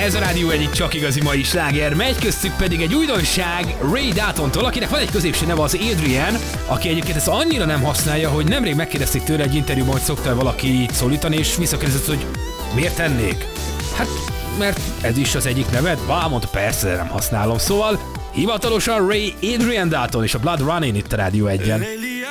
Ez a Rádió egyik csak igazi mai sláger, megy köztük pedig egy újdonság Ray Daltontól, akinek van egy középső neve az Adrian, aki egyébként ezt annyira nem használja, hogy nemrég megkérdezték tőle egy interjúban, hogy szokta valaki így szólítani, és visszakérdezett, hogy miért tennék? Hát, mert ez is az egyik neved? Mondta, persze, de nem használom. Szóval hivatalosan Ray Adrian Dalton és a Blood Running itt a Rádió 1-en.